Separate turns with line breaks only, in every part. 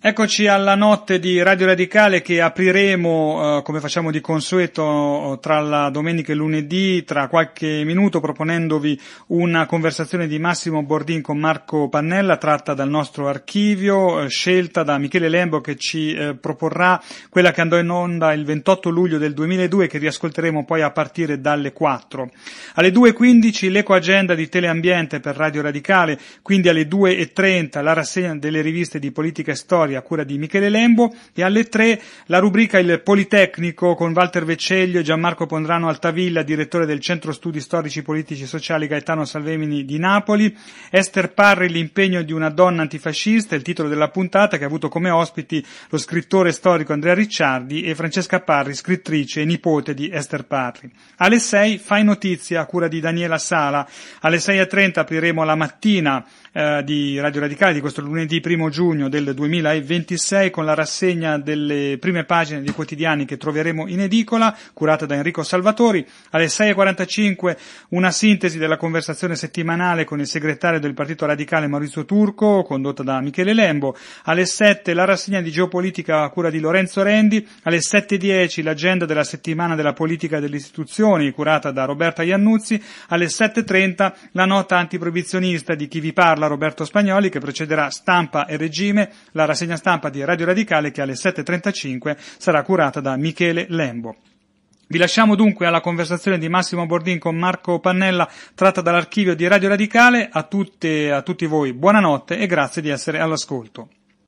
Eccoci alla notte di Radio Radicale che apriremo, come facciamo di consueto, tra la domenica e lunedì, tra qualche minuto, proponendovi una conversazione di Massimo Bordin con Marco Pannella, tratta dal nostro archivio, scelta da Michele Lembo, che ci proporrà quella che andò in onda il 28 luglio del 2002, che riascolteremo poi a partire dalle 4. Alle 2.15 l'ecoagenda di Teleambiente per Radio Radicale, quindi alle 2.30 la rassegna delle riviste di politica e storia a cura di Michele Lembo, e alle 3 la rubrica Il Politecnico con Walter Vecceglio e Gianmarco Pondrano Altavilla, direttore del Centro Studi Storici Politici e Sociali Gaetano Salvemini di Napoli. Ester Parri, L'impegno di una donna antifascista, il titolo della puntata, che ha avuto come ospiti lo scrittore storico Andrea Ricciardi e Francesca Parri, scrittrice e nipote di Ester Parri. Alle 6 Fai Notizia a cura di Daniela Sala. Alle 6.30 apriremo la mattina di Radio Radicale di questo lunedì 1 giugno del 2026 con la rassegna delle prime pagine di quotidiani che troveremo in edicola, curata da Enrico Salvatori. Alle 6.45 una sintesi della conversazione settimanale con il segretario del Partito Radicale Maurizio Turco, condotta da Michele Lembo. Alle 7 la rassegna di geopolitica a cura di Lorenzo Rendi. Alle 7.10 l'agenda della settimana della politica e delle istituzioni, curata da Roberta Iannuzzi. Alle 7.30 la nota antiproibizionista di chi vi parla, Roberto Spagnoli, che precederà Stampa e Regime, la rassegna stampa di Radio Radicale, che alle 7.35 sarà curata da Michele Lembo. Vi lasciamo dunque alla conversazione di Massimo Bordin con Marco Pannella, tratta dall'archivio di Radio Radicale. A tutte e a tutti voi buonanotte e grazie di essere all'ascolto.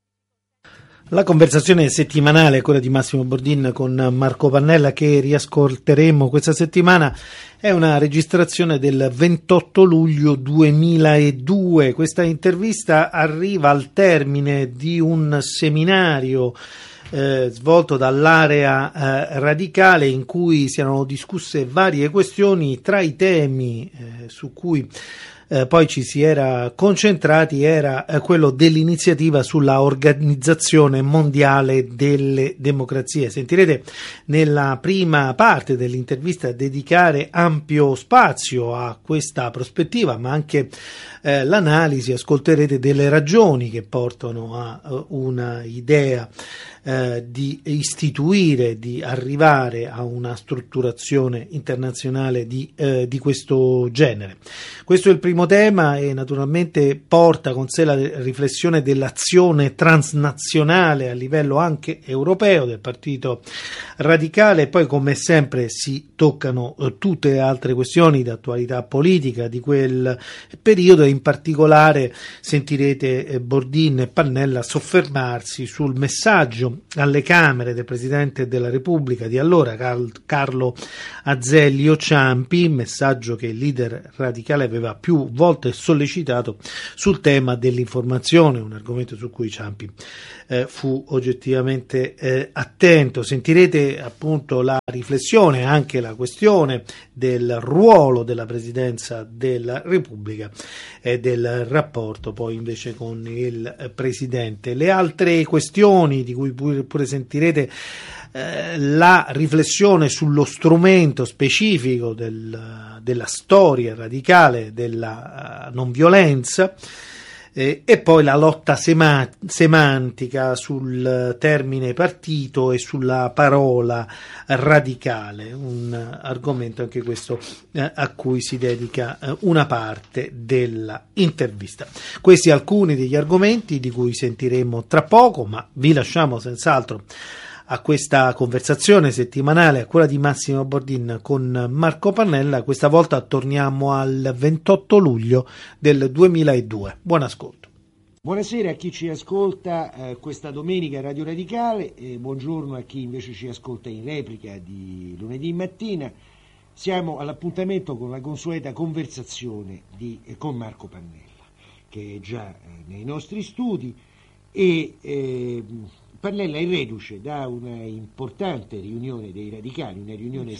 La conversazione settimanale, quella di Massimo Bordin con Marco Pannella, che riascolteremo questa settimana, è una registrazione del 28 luglio 2002. Questa intervista arriva al termine di un seminario svolto dall'area radicale, in cui si erano discusse varie questioni. Tra i temi su cui poi ci si era concentrati era quello dell'iniziativa sulla Organizzazione Mondiale delle Democrazie. Sentirete nella prima parte dell'intervista dedicare ampio spazio a questa prospettiva, ma anche l'analisi. Ascolterete delle ragioni che portano a una idea di istituire, di arrivare a una strutturazione internazionale di questo genere. Questo è il primo tema, e naturalmente porta con sé la riflessione dell'azione transnazionale a livello anche europeo del Partito Radicale, e poi, come sempre, si toccano tutte le altre questioni di attualità politica di quel periodo, e in particolare sentirete Bordin e Pannella soffermarsi sul messaggio alle Camere del Presidente della Repubblica di allora, Carlo Azeglio Ciampi, messaggio che il leader radicale aveva più volte sollecitato sul tema dell'informazione, un argomento su cui Ciampi fu oggettivamente attento. Sentirete appunto la riflessione, anche la questione del ruolo della Presidenza della Repubblica e del rapporto poi invece con il Presidente. Le altre questioni di cui pure sentirete la riflessione sullo strumento specifico della storia radicale della non violenza, e poi la lotta semantica sul termine partito e sulla parola radicale, un argomento anche questo a cui si dedica una parte della intervista. Questi alcuni degli argomenti di cui sentiremo tra poco, ma vi lasciamo senz'altro a questa conversazione settimanale a quella di Massimo Bordin con Marco Pannella. Questa volta torniamo al 28 luglio del 2002. Buon ascolto.
Buonasera a chi ci ascolta questa domenica a Radio Radicale, e buongiorno a chi invece ci ascolta in replica di lunedì mattina. Siamo all'appuntamento con la consueta conversazione con Marco Pannella, che è già nei nostri studi, e Pannella è reduce da una importante riunione dei radicali, una riunione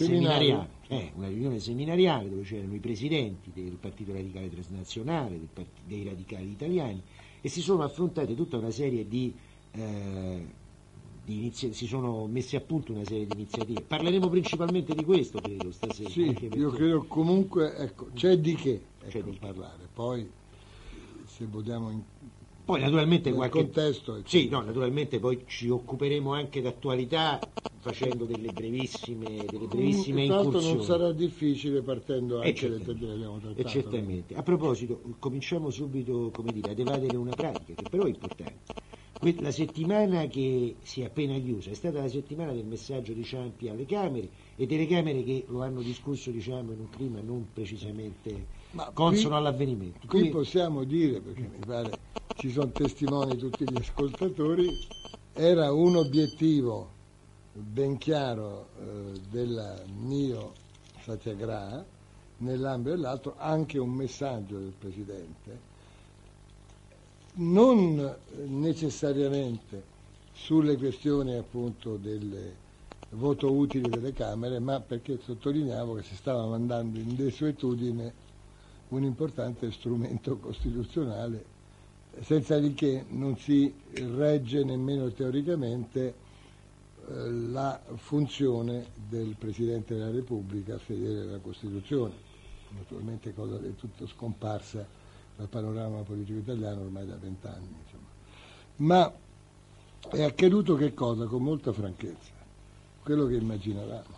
seminariale dove c'erano i presidenti del Partito Radicale Transnazionale, dei radicali italiani, e si sono affrontate tutta una serie si sono messi a punto una serie di iniziative. Parleremo principalmente di questo, credo, stasera.
Sì, io credo comunque, ecco, c'è di che parlare. Poi, se vogliamo
Poi naturalmente
nel contesto.
Sì, no, naturalmente poi ci occuperemo anche d'attualità facendo delle brevissime incursioni.
Non sarà difficile partendo anche da che abbiamo trattato.
Certamente. A proposito, cominciamo subito, come dire, ad evadere una pratica che però è importante. La settimana che si è appena chiusa è stata la settimana del messaggio di Ciampi alle Camere e delle Camere che lo hanno discusso, diciamo, in un clima non precisamente consono all'avvenimento.
Qui possiamo dire, perché mi pare ci sono testimoni tutti gli ascoltatori, era un obiettivo ben chiaro della Neo Satyagraha, nell'ambito dell'altro anche un messaggio del Presidente, non necessariamente sulle questioni appunto del voto utile delle Camere, ma perché sottolineavo che si stava mandando in desuetudine un importante strumento costituzionale, senza di che non si regge nemmeno teoricamente la funzione del Presidente della Repubblica fedele alla Costituzione, naturalmente cosa del tutto scomparsa dal panorama politico italiano ormai da 20 anni. Insomma. Ma è accaduto che cosa? Con molta franchezza, quello che immaginavamo.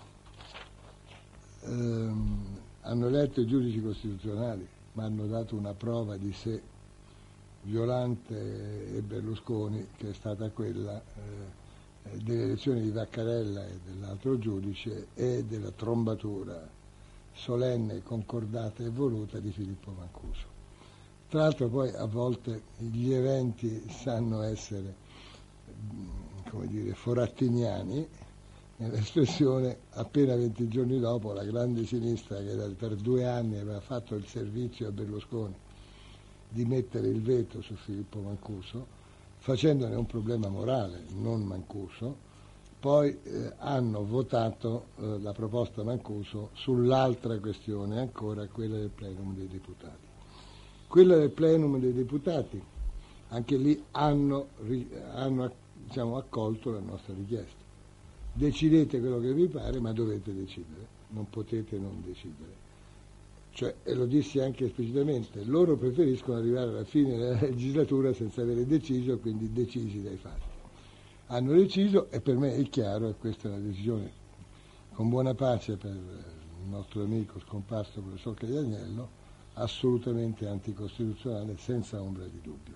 Hanno eletto i giudici costituzionali, ma hanno dato una prova di sé Violante e Berlusconi, che è stata quella delle elezioni di Vaccarella e dell'altro giudice e della trombatura solenne, concordata e voluta di Filippo Mancuso. Tra l'altro poi a volte gli eventi sanno essere, come dire, forattiniani, nell'espressione appena 20 giorni dopo la grande sinistra che per 2 anni aveva fatto il servizio a Berlusconi di mettere il veto su Filippo Mancuso, facendone un problema morale, non Mancuso, poi hanno votato la proposta Mancuso sull'altra questione ancora, quella del plenum dei deputati. Quella del plenum dei deputati, anche lì hanno diciamo, accolto la nostra richiesta. Decidete quello che vi pare, ma dovete decidere, non potete non decidere. Cioè, e lo dissi anche esplicitamente, loro preferiscono arrivare alla fine della legislatura senza avere deciso, quindi decisi dai fatti. Hanno deciso e per me è chiaro, e questa è una decisione con buona pace per il nostro amico scomparso professor Caglianiello, assolutamente anticostituzionale, senza ombra di dubbio.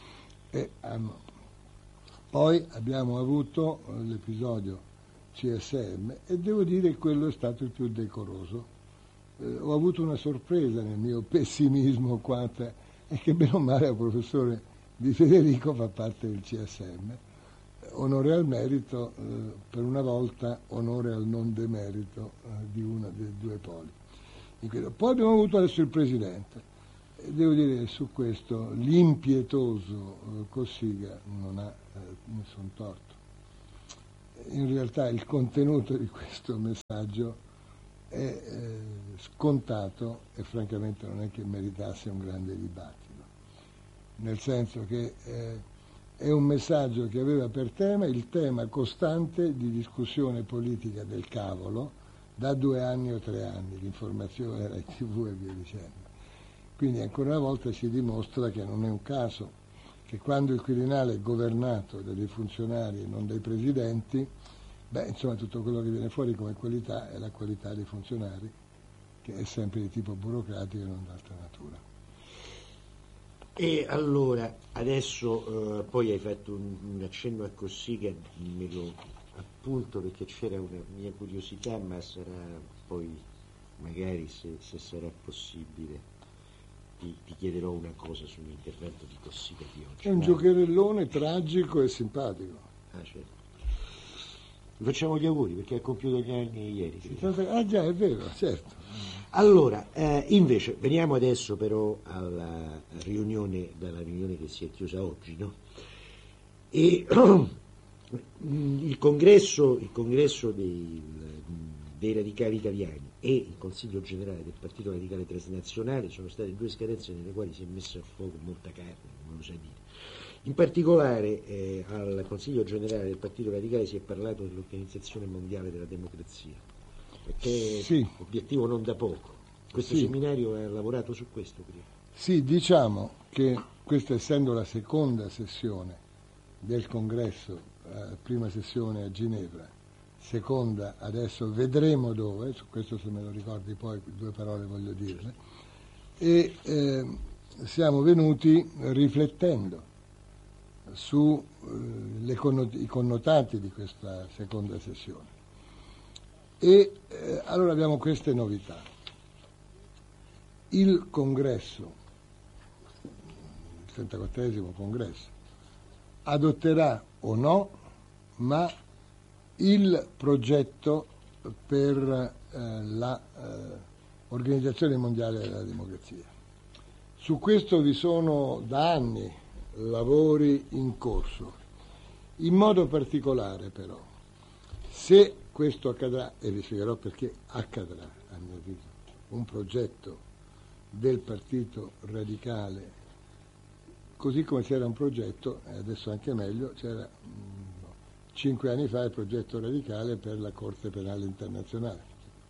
Poi abbiamo avuto l'episodio CSM e devo dire che quello è stato il più decoroso. Ho avuto una sorpresa nel mio pessimismo quanto è che bene o male il professore Di Federico fa parte del CSM. Onore al merito, per una volta onore al non demerito di uno dei due poli. Poi abbiamo avuto adesso il Presidente. Devo dire che su questo l'impietoso Cossiga non ha nessun torto. In realtà il contenuto di questo messaggio è scontato e francamente non è che meritasse un grande dibattito, nel senso che è un messaggio che aveva per tema il tema costante di discussione politica del cavolo da 2 anni o 3 anni, l'informazione, la TV e via dicendo. Quindi ancora una volta si dimostra che non è un caso che quando il Quirinale è governato da dei funzionari e non dai presidenti, insomma tutto quello che viene fuori come qualità è la qualità dei funzionari, che è sempre di tipo burocratico e non d'altra natura.
E allora, adesso poi hai fatto un accenno a Cossiga, me lo appunto perché c'era una mia curiosità, ma sarà poi, magari se sarà possibile, ti chiederò una cosa sull'intervento di Cossiga di oggi.
È un giocherellone tragico e simpatico.
Ah, certo. Vi facciamo gli auguri perché ha compiuto gli anni ieri.
Ah già, è vero, certo.
Allora, invece, veniamo adesso però dalla riunione che si è chiusa oggi, no? E il congresso dei radicali italiani e il Consiglio generale del Partito Radicale Transnazionale sono state 2 scadenze nelle quali si è messa a fuoco molta carne, come lo sai dire. In particolare al Consiglio generale del Partito Radicale si è parlato dell'Organizzazione Mondiale della Democrazia, perché
sì.
Obiettivo non da poco. Questo
sì.
seminario ha lavorato su questo, credo.
Sì, diciamo che questa essendo la seconda sessione del congresso, prima sessione a Ginevra, seconda adesso vedremo dove, su questo se me lo ricordi poi 2 parole voglio dirle, e siamo venuti riflettendo su i connotati di questa seconda sessione. E allora abbiamo queste novità. Il congresso, il 34esimo congresso, adotterà o no, ma il progetto per l'Organizzazione Mondiale della Democrazia. Su questo vi sono da anni lavori in corso. In modo particolare però, se questo accadrà, e vi spiegherò perché accadrà, a mio avviso, un progetto del Partito Radicale, così come c'era un progetto, e adesso anche meglio, c'era 5 anni fa il progetto radicale per la Corte Penale Internazionale.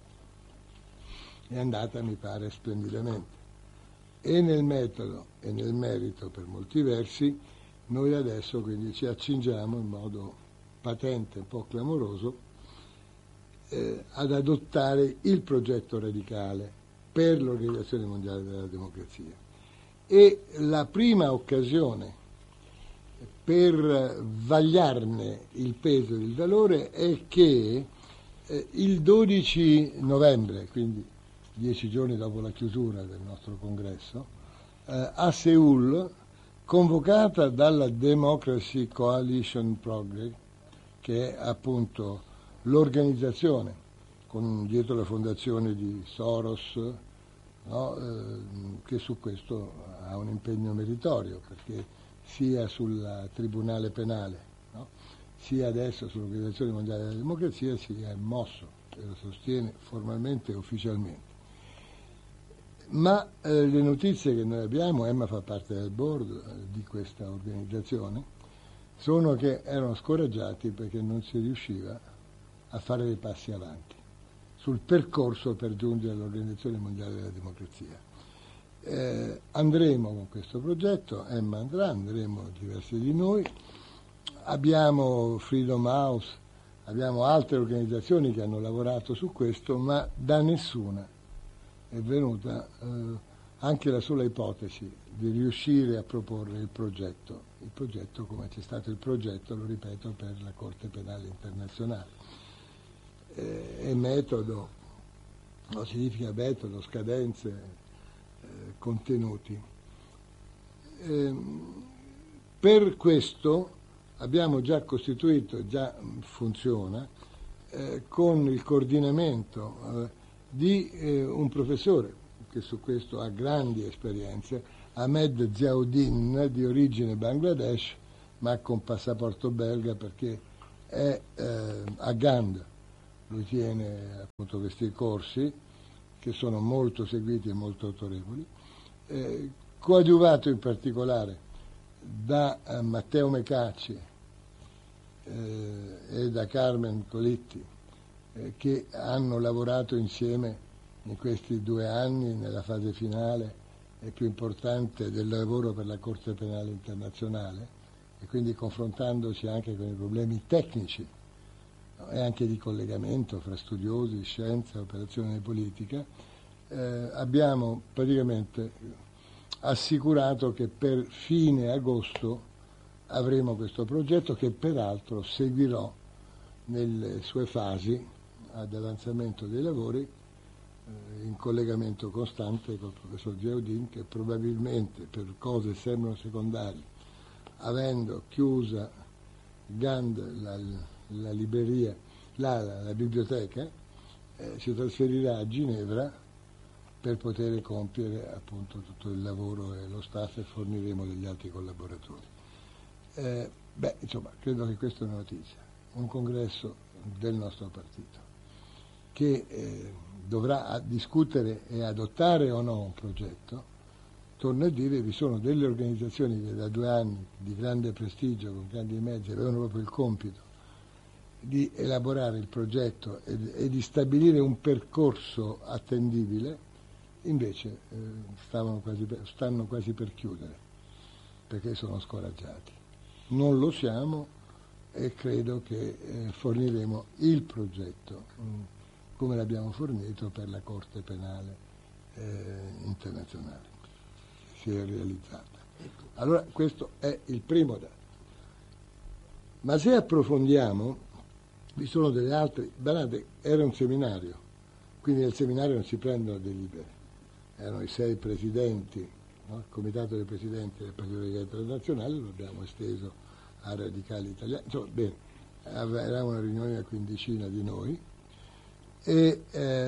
È andata, mi pare, splendidamente. E nel metodo e nel merito, per molti versi, noi adesso quindi ci accingiamo in modo patente, un po' clamoroso, ad adottare il progetto radicale per l'Organizzazione Mondiale della Democrazia. E la prima occasione per vagliarne il peso e il valore è che il 12 novembre, quindi 10 giorni dopo la chiusura del nostro congresso, a Seul, convocata dalla Democracy Coalition Progress, che è appunto l'organizzazione con dietro la fondazione di Soros, no, che su questo ha un impegno meritorio, perché sia sul Tribunale Penale, no, sia adesso sull'Organizzazione Mondiale della Democrazia si è mosso e lo sostiene formalmente e ufficialmente. Ma le notizie che noi abbiamo, Emma fa parte del board di questa organizzazione, sono che erano scoraggiati perché non si riusciva a fare dei passi avanti sul percorso per giungere all'Organizzazione Mondiale della Democrazia. Andremo con questo progetto, Emma andrà, andremo diversi di noi, abbiamo Freedom House, abbiamo altre organizzazioni che hanno lavorato su questo, ma da nessuna è venuta anche la sola ipotesi di riuscire a proporre il progetto come c'è stato il progetto, lo ripeto, per la Corte Penale Internazionale. E metodo, no, significa metodo, scadenze, contenuti. Per questo abbiamo già costituito, già funziona, con il coordinamento di un professore che su questo ha grandi esperienze, Ahmed Ziauddin, di origine Bangladesh, ma con passaporto belga perché è a Gand. Lui tiene appunto questi corsi che sono molto seguiti e molto autorevoli, coadiuvato in particolare da Matteo Mecacci e da Carmen Colitti, che hanno lavorato insieme in questi 2 anni nella fase finale e più importante del lavoro per la Corte Penale Internazionale, e quindi confrontandosi anche con i problemi tecnici, no, e anche di collegamento fra studiosi, scienza, operazione politica, abbiamo praticamente assicurato che per fine agosto avremo questo progetto che peraltro seguirò nelle sue fasi ad avanzamento dei lavori in collegamento costante col professor Ziauddin, che probabilmente per cose sembrano secondarie, avendo chiusa Gand la libreria, la biblioteca, si trasferirà a Ginevra per poter compiere appunto tutto il lavoro e lo staff, e forniremo degli altri collaboratori. Insomma, credo che questa è una notizia, un congresso del nostro partito che dovrà discutere e adottare o no un progetto. Torno a dire, vi sono delle organizzazioni che da 2 anni di grande prestigio, con grandi mezzi, avevano proprio il compito di elaborare il progetto e di stabilire un percorso attendibile, invece stanno quasi per chiudere, perché sono scoraggiati. Non lo siamo e credo che forniremo il progetto come l'abbiamo fornito per la Corte Penale internazionale, si è realizzata. Allora questo è il primo dato. Ma se approfondiamo, vi sono delle altre, guardate, era un seminario, quindi nel seminario non si prendono delibere, erano i 6 presidenti, no? Il comitato dei presidenti del Partito Radicale Internazionale, lo abbiamo esteso a Radicali Italiani, insomma, bene, era una riunione di 15 di noi, e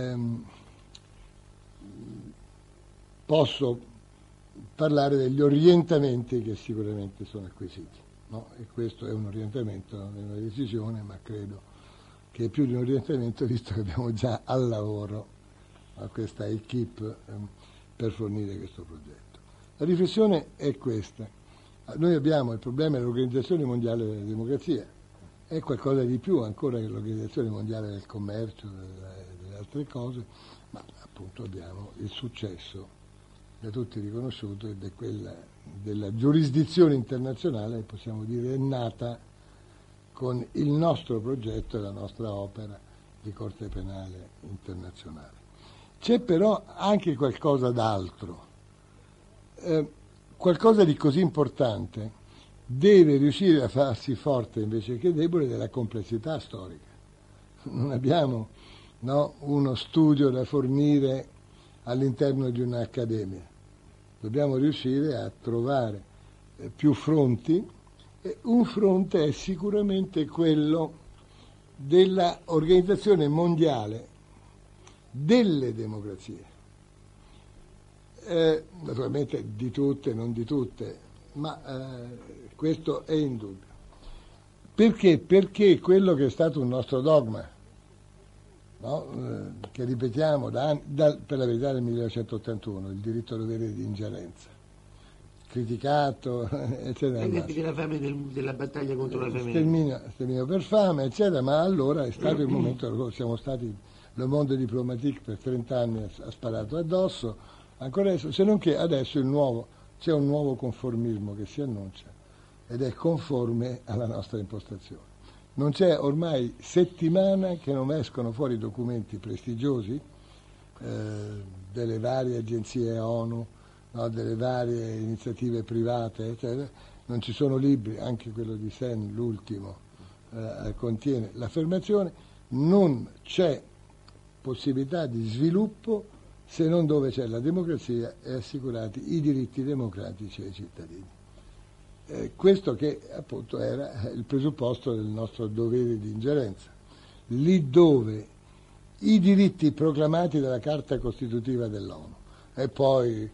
posso parlare degli orientamenti che sicuramente sono acquisiti, no? E questo è un orientamento, non è una decisione, ma credo che è più di un orientamento, visto che abbiamo già al lavoro questa equipe per fornire questo progetto. La riflessione è questa: noi abbiamo il problema dell'Organizzazione Mondiale della Democrazia, è qualcosa di più ancora che l'Organizzazione Mondiale del Commercio, delle altre cose, ma appunto abbiamo il successo da tutti riconosciuto ed è quella della giurisdizione internazionale, possiamo dire, è nata con il nostro progetto e la nostra opera di Corte Penale Internazionale. C'è però anche qualcosa d'altro, qualcosa di così importante deve riuscire a farsi forte invece che debole della complessità storica. Non abbiamo, no, uno studio da fornire all'interno di un'accademia. Dobbiamo riuscire a trovare più fronti, e un fronte è sicuramente quello della Organizzazione Mondiale delle Democrazie. Naturalmente di tutte, non di tutte, ma questo è indubbio. Perché? Perché quello che è stato un nostro dogma, no? Che ripetiamo per la verità del 1981, il diritto al dovere di ingerenza, criticato, eccetera.
Ai tempi della fame, della battaglia contro la fame.
Sterminio per fame, eccetera, ma allora è stato il momento, siamo stati, le Monde Diplomatique per 30 anni ha sparato addosso, ancora adesso, se non che adesso c'è un nuovo conformismo che si annuncia ed è conforme alla nostra impostazione. Non c'è ormai settimana che non escono fuori documenti prestigiosi delle varie agenzie ONU, no, delle varie iniziative private, eccetera. Non ci sono libri, anche quello di Sen, l'ultimo, contiene l'affermazione: non c'è possibilità di sviluppo se non dove c'è la democrazia e assicurati i diritti democratici ai cittadini. Questo che appunto era il presupposto del nostro dovere di ingerenza, lì dove i diritti proclamati dalla Carta Costitutiva dell'ONU e poi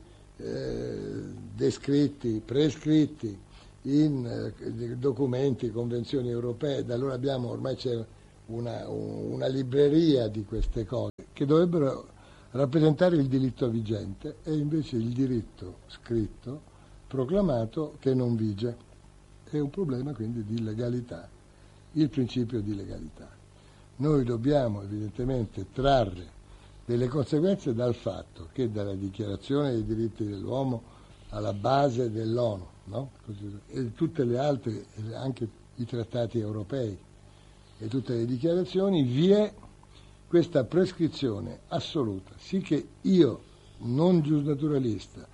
descritti, prescritti in documenti, convenzioni europee, da allora ormai c'è una libreria di queste cose che dovrebbero rappresentare il diritto vigente e invece il diritto scritto proclamato che non vige. È un problema quindi di legalità, il principio di legalità. Noi dobbiamo evidentemente trarre delle conseguenze dal fatto che dalla Dichiarazione dei diritti dell'uomo alla base dell'ONU, no? E tutte le altre, anche i trattati europei e tutte le dichiarazioni, vi è questa prescrizione assoluta, sì che io, non giusnaturalista,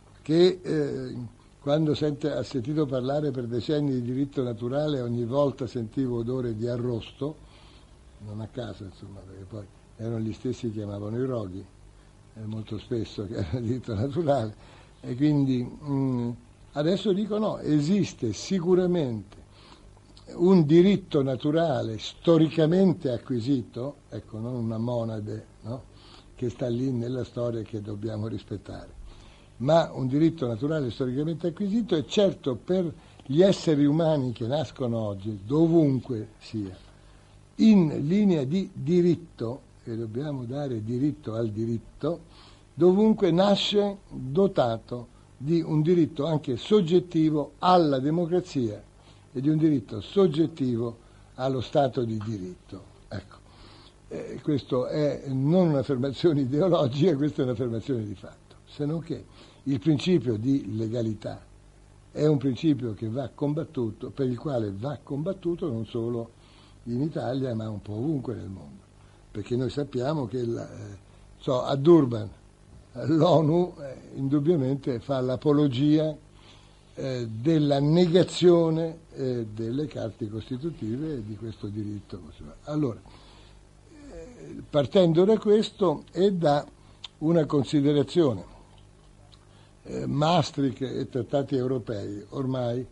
che quando ha sentito parlare per decenni di diritto naturale ogni volta sentivo odore di arrosto, non a caso insomma, perché poi erano gli stessi che chiamavano i roghi, molto spesso, che era diritto naturale, e quindi adesso dico no, esiste sicuramente un diritto naturale storicamente acquisito, ecco, non una monade, no? Che sta lì nella storia e che dobbiamo rispettare, ma un diritto naturale storicamente acquisito, e certo per gli esseri umani che nascono oggi, dovunque sia, in linea di diritto, e dobbiamo dare diritto al diritto, dovunque nasce dotato di un diritto anche soggettivo alla democrazia e di un diritto soggettivo allo Stato di diritto. Ecco. Questo è non un'affermazione ideologica, questa è un'affermazione di fatto, se non che il principio di legalità è un principio che va combattuto, per il quale va combattuto non solo in Italia ma un po' ovunque nel mondo, perché noi sappiamo che a Durban l'ONU indubbiamente fa l'apologia della negazione delle carte costitutive di questo diritto. Allora, partendo da questo e da una considerazione, Maastricht e trattati europei ormai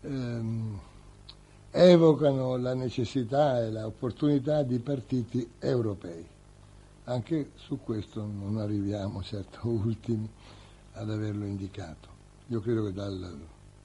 evocano la necessità e l'opportunità di partiti europei. Anche su questo non arriviamo certo ultimi ad averlo indicato. Io credo che dal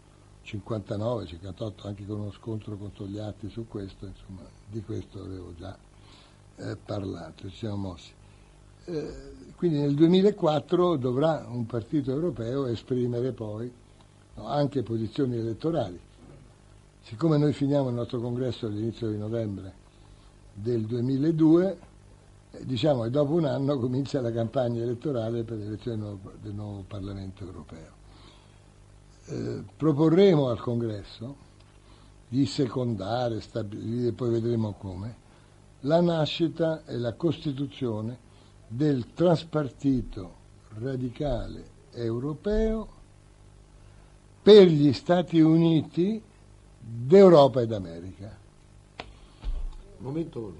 59, 58, anche con uno scontro con Togliatti su questo, insomma, di questo avevo già parlato, ci siamo mossi. Quindi nel 2004 dovrà un partito europeo esprimere poi anche posizioni elettorali. Siccome noi finiamo il nostro congresso all'inizio di novembre del 2002, diciamo che dopo un anno comincia la campagna elettorale per l'elezione del nuovo Parlamento europeo. Proporremo al congresso di secondare, stabilire, poi vedremo come, la nascita e la costituzione del transpartito radicale europeo per gli Stati Uniti d'Europa e d'America.
Momento,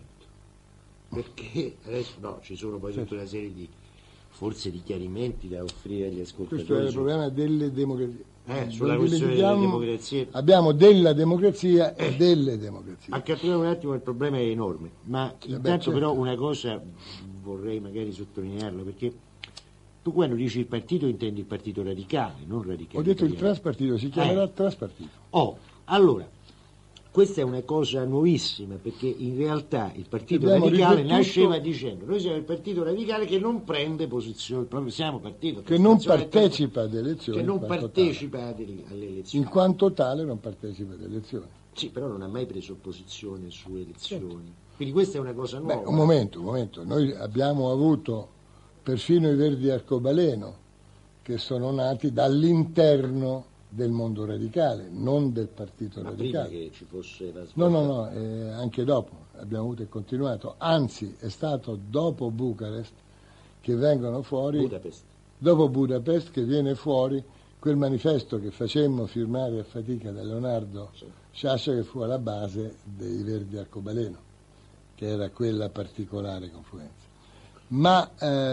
perché adesso ci sono poi tutta una serie di forse di chiarimenti da offrire agli ascoltatori.
Questo è il problema delle democrazie.
Sulla questione delle democrazie.
Abbiamo della democrazia e delle democrazie.
Accattiviamo un attimo, il problema è enorme, ma intanto però una cosa vorrei magari sottolinearla, perché tu quando dici il partito intendi il partito radicale, non radicale.
Ho detto italiano. Il transpartito, si chiamerà transpartito.
Allora, questa è una cosa nuovissima, perché in realtà il partito radicale nasceva dicendo noi siamo il partito radicale che non prende posizione, proprio siamo partito
che non partecipa ad elezioni,
che non partecipa alle elezioni,
in quanto tale non partecipa ad elezioni.
Sì, però non ha mai preso posizione su elezioni. Certo. Quindi questa è una cosa nuova.
Un momento, noi abbiamo avuto perfino i Verdi Arcobaleno che sono nati dall'interno del mondo radicale, non del partito radicale.
Prima che ci fosse la
svolta. No, anche dopo abbiamo avuto e continuato, anzi è stato dopo Bucarest che vengono fuori, dopo Budapest che viene fuori quel manifesto che facemmo firmare a fatica da Leonardo Sciascia, che fu alla base dei Verdi Arcobaleno, che era quella particolare confluenza. Ma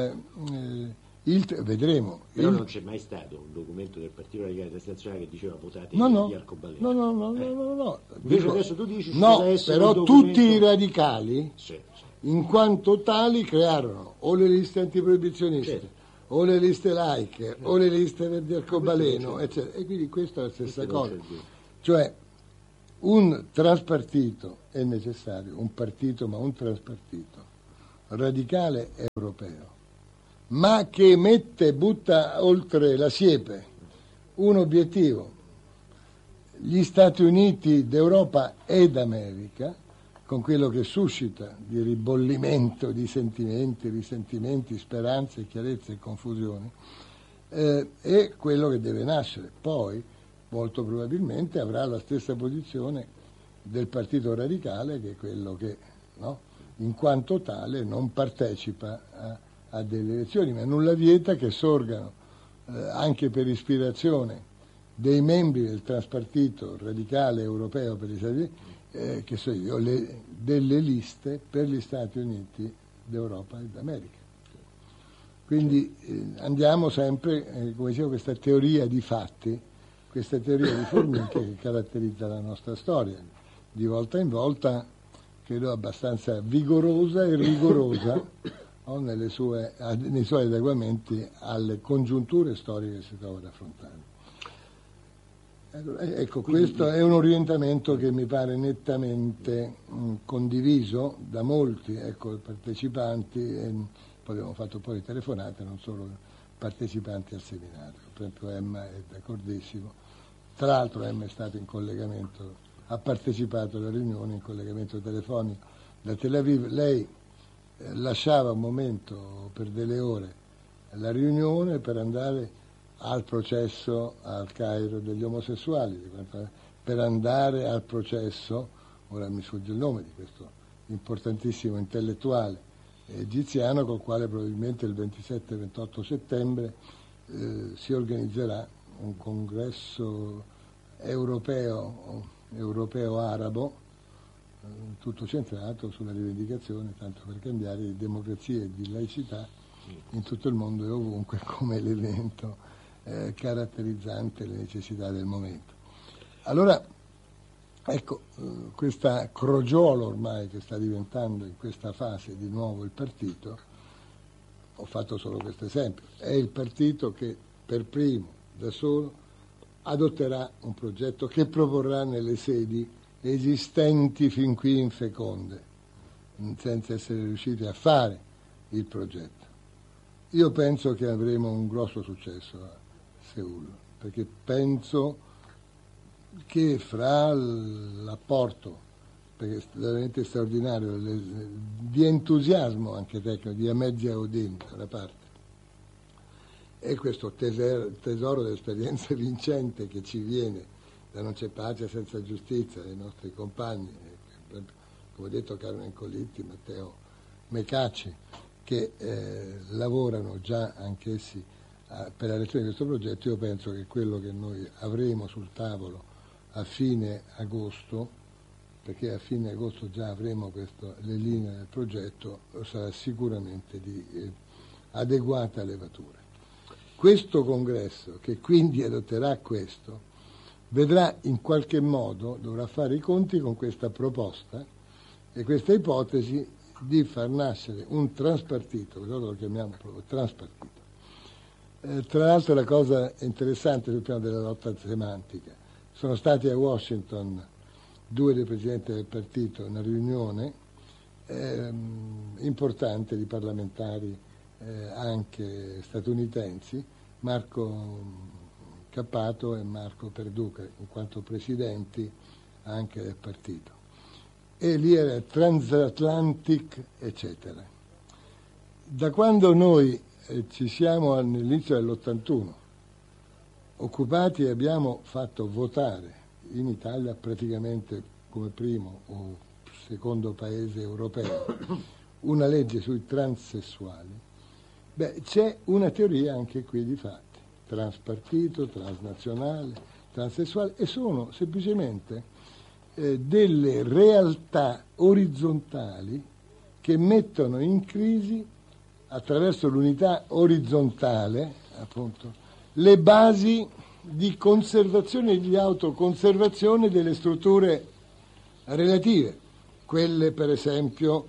vedremo.
Però non c'è mai stato un documento del Partito Radicale Nazionale che diceva votate gli Arcobaleno.
No.
Invece adesso tu dici
però tutti i radicali, in quanto tali, crearono o le liste antiproibizioniste, o le liste laiche, o le liste Verdi Arcobaleno, eccetera. E quindi questa è la stessa cosa. Cioè, un transpartito è necessario, un partito, ma un transpartito radicale europeo, ma che butta oltre la siepe un obiettivo: gli Stati Uniti d'Europa e d'America, con quello che suscita di ribollimento di sentimenti, risentimenti, speranze, chiarezze e confusione, è quello che deve nascere. Poi, molto probabilmente, avrà la stessa posizione del Partito Radicale, che è quello che, in quanto tale, non partecipa a delle elezioni, ma nulla vieta che sorgano anche per ispirazione dei membri del transpartito radicale europeo per gli Stati Uniti, che so io, delle liste per gli Stati Uniti d'Europa e d'America. Quindi andiamo sempre, come dicevo, questa teoria di fatti, questa teoria di formiche che caratterizza la nostra storia, di volta in volta credo abbastanza vigorosa e rigorosa nei suoi adeguamenti alle congiunture storiche che si trova ad affrontare. Ecco, questo è un orientamento che mi pare nettamente condiviso da molti partecipanti, e poi abbiamo fatto poi telefonate, non solo partecipanti al seminario. Per esempio Emma è d'accordissimo, tra l'altro Emma è stata in collegamento, ha partecipato alla riunione in collegamento telefonico da Tel Aviv. Lei lasciava un momento per delle ore la riunione per andare al processo al Cairo degli omosessuali, per andare al processo, ora mi sfugge il nome di questo importantissimo intellettuale egiziano, col quale probabilmente il 27-28 settembre si organizzerà un congresso europeo-arabo, tutto centrato sulla rivendicazione, tanto per cambiare, di democrazia e di laicità in tutto il mondo e ovunque come elemento caratterizzante le necessità del momento. Allora, ecco, questa crogiolo ormai che sta diventando in questa fase di nuovo il partito, ho fatto solo questo esempio, è il partito che per primo, da solo, adotterà un progetto che proporrà nelle sedi esistenti fin qui infeconde, senza essere riusciti a fare il progetto. Io penso che avremo un grosso successo a Seul, perché penso che fra l'apporto, perché è veramente straordinario, di entusiasmo anche tecnico, di Ahmed Ziauddin da una parte, e questo tesoro dell'esperienza vincente che ci viene da Non c'è pace senza giustizia, dai nostri compagni, come ho detto Carmen Colitti, Matteo Mecacci, che lavorano già anch'essi per la realizzazione di questo progetto. Io penso che quello che noi avremo sul tavolo a fine agosto, perché a fine agosto già avremo le linee del progetto, sarà sicuramente di adeguata levatura. Questo congresso, che quindi adotterà questo, vedrà in qualche modo, dovrà fare i conti con questa proposta e questa ipotesi di far nascere un transpartito, lo chiamiamo proprio transpartito. Tra l'altro la cosa interessante sul piano della lotta semantica, sono stati a Washington due dei presidenti del partito in una riunione importante di parlamentari anche statunitensi, Marco Cappato e Marco Perduca, in quanto presidenti anche del partito. E lì era Transatlantic, eccetera. Da quando noi ci siamo all'inizio dell'81 occupati e abbiamo fatto votare in Italia praticamente come primo o secondo paese europeo una legge sui transessuali, c'è una teoria anche qui di fatti, transpartito, transnazionale, transessuale, e sono semplicemente delle realtà orizzontali che mettono in crisi, attraverso l'unità orizzontale, appunto, le basi di conservazione e di autoconservazione delle strutture relative, quelle per esempio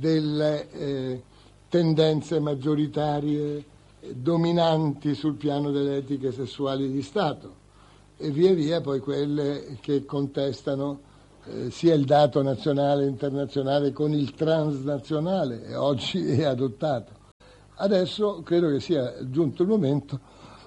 delle tendenze maggioritarie dominanti sul piano delle etiche sessuali di Stato, e via via poi quelle che contestano sia il dato nazionale e internazionale con il transnazionale, e oggi è adottato. Adesso credo che sia giunto il momento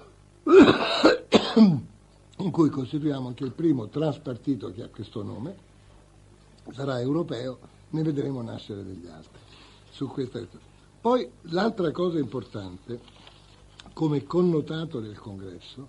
in cui costituiamo anche il primo transpartito che ha questo nome, sarà europeo, ne vedremo nascere degli altri su questa. Poi l'altra cosa importante come connotato del congresso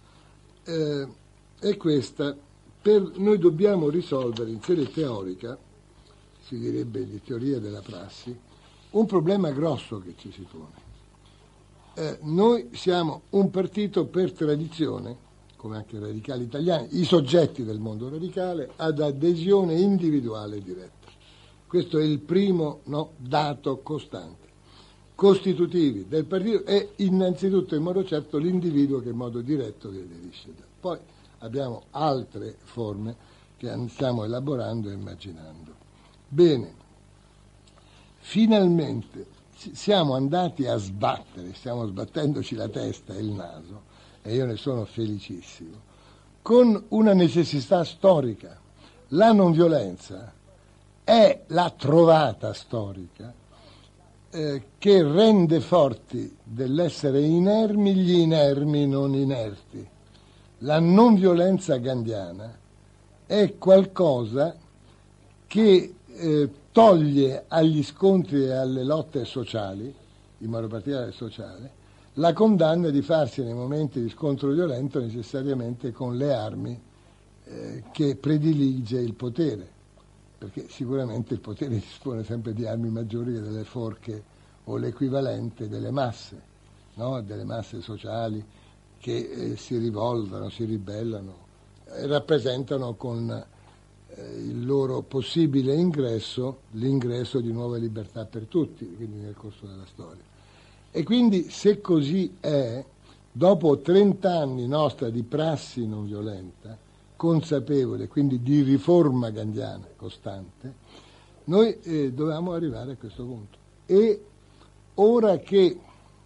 è questa: noi dobbiamo risolvere in sede teorica, si direbbe di teoria della prassi, un problema grosso che ci si pone. Noi siamo un partito per tradizione, come anche i radicali italiani, i soggetti del mondo radicale, ad adesione individuale diretta. Questo è il primo dato costante. Costitutivi del partito è innanzitutto in modo certo l'individuo che in modo diretto vi aderisce. Poi abbiamo altre forme che stiamo elaborando e immaginando. Bene, finalmente siamo andati a sbattere, stiamo sbattendoci la testa e il naso, e io ne sono felicissimo, con una necessità storica. La non violenza è la trovata storica che rende forti dell'essere inermi gli inermi non inerti. La non violenza gandhiana è qualcosa che toglie agli scontri e alle lotte sociali, in modo particolare sociale, la condanna di farsi nei momenti di scontro violento necessariamente con le armi che predilige il potere, perché sicuramente il potere dispone sempre di armi maggiori che delle forche o l'equivalente delle masse, no? Delle masse sociali che si rivoltano, si ribellano, rappresentano con il loro possibile ingresso l'ingresso di nuove libertà per tutti, quindi nel corso della storia. E quindi, se così è, dopo 30 anni nostra di prassi non violenta, consapevole, quindi di riforma gandhiana costante, noi dovevamo arrivare a questo punto. E ora che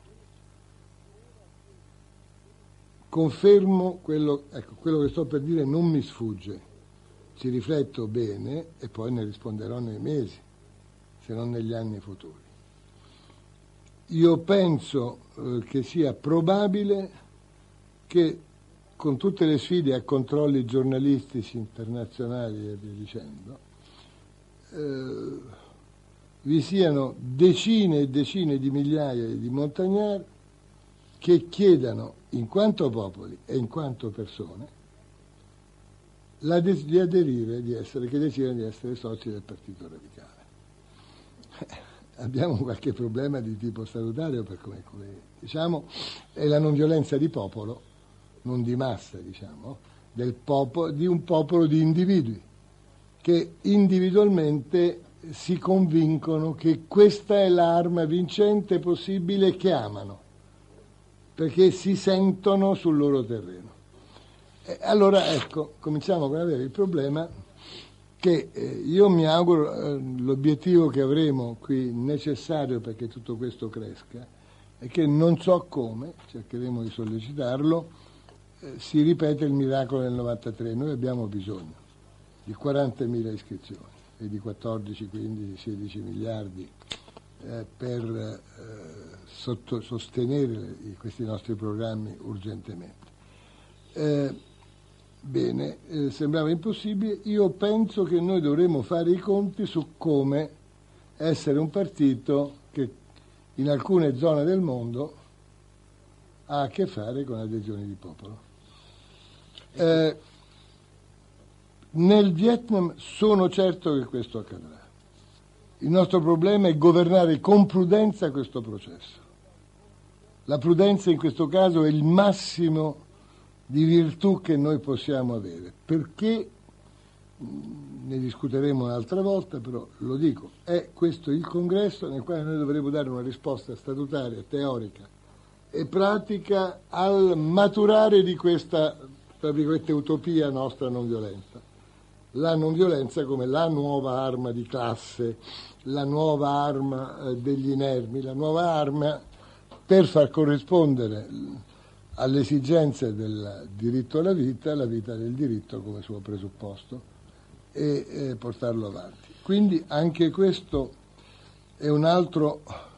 confermo quello che sto per dire non mi sfugge, ci rifletto bene e poi ne risponderò nei mesi, se non negli anni futuri. Io penso che sia probabile che, con tutte le sfide a controlli giornalistici internazionali e via dicendo, vi siano decine e decine di migliaia di montagnari che chiedano, in quanto popoli e in quanto persone, di aderire, che decidano di essere soci del Partito Radicale. Abbiamo qualche problema di tipo statutario, per come diciamo, è la non violenza di popolo, non di massa, diciamo, di un popolo di individui che individualmente si convincono che questa è l'arma vincente possibile e che amano, perché si sentono sul loro terreno. Allora, ecco, cominciamo ad avere il problema che io mi auguro, l'obiettivo che avremo qui necessario perché tutto questo cresca, è che non so come, cercheremo di sollecitarlo, si ripete il miracolo del 93. Noi abbiamo bisogno di 40.000 iscrizioni e di 14, 15, 16 miliardi per sostenere questi nostri programmi urgentemente. Bene, sembrava impossibile. Io penso che noi dovremmo fare i conti su come essere un partito che in alcune zone del mondo ha a che fare con adesioni di popolo. Nel Vietnam sono certo che questo accadrà. Il nostro problema è governare con prudenza questo processo. La prudenza in questo caso è il massimo di virtù che noi possiamo avere, perché, ne discuteremo un'altra volta, però lo dico, è questo il congresso nel quale noi dovremo dare una risposta statutaria, teorica e pratica al maturare di questa, tra virgolette, utopia nostra non violenta. La non violenza come la nuova arma di classe, la nuova arma degli inermi, la nuova arma per far corrispondere alle esigenze del diritto alla vita, la vita del diritto come suo presupposto e portarlo avanti. Quindi anche questo è un altro